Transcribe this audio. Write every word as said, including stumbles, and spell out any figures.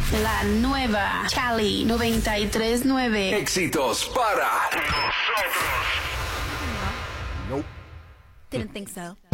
La nueva Cali noventa y tres punto nueve. Éxitos para nosotros. Nope. Didn't think so.